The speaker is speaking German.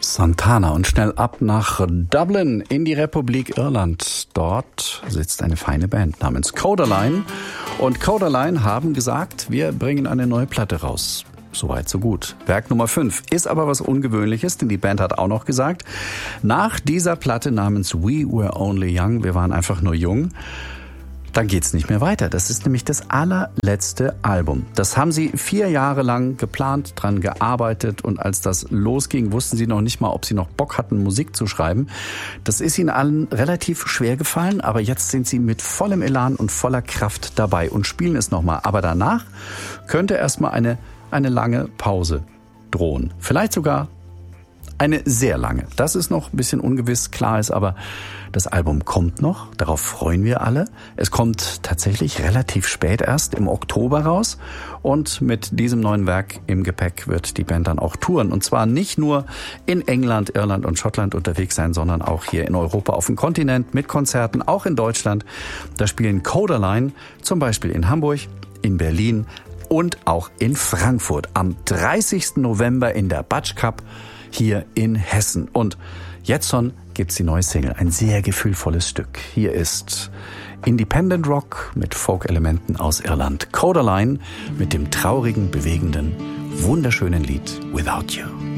Santana und schnell ab nach Dublin in die Republik Irland. Dort sitzt eine feine Band namens Codaline. Und Codaline haben gesagt, wir bringen eine neue Platte raus. Soweit, so gut. Werk Nummer 5 ist aber was Ungewöhnliches, denn die Band hat auch noch gesagt, nach dieser Platte namens We Were Only Young, wir waren einfach nur jung, dann geht's nicht mehr weiter. Das ist nämlich das allerletzte Album. Das haben sie 4 Jahre lang geplant, dran gearbeitet und als das losging, wussten sie noch nicht mal, ob sie noch Bock hatten, Musik zu schreiben. Das ist ihnen allen relativ schwer gefallen, aber jetzt sind sie mit vollem Elan und voller Kraft dabei und spielen es nochmal. Aber danach könnte erstmal eine lange Pause drohen. Vielleicht sogar eine sehr lange. Das ist noch ein bisschen ungewiss. Klar ist aber, das Album kommt noch. Darauf freuen wir alle. Es kommt tatsächlich relativ spät erst im Oktober raus. Und mit diesem neuen Werk im Gepäck wird die Band dann auch touren. Und zwar nicht nur in England, Irland und Schottland unterwegs sein, sondern auch hier in Europa auf dem Kontinent mit Konzerten, auch in Deutschland. Da spielen Codaline zum Beispiel in Hamburg, in Berlin und auch in Frankfurt am 30. November in der Batsch Cup hier in Hessen. Und jetzt schon gibt's die neue Single, ein sehr gefühlvolles Stück. Hier ist Independent Rock mit Folk-Elementen aus Irland. Codaline mit dem traurigen, bewegenden, wunderschönen Lied Without You.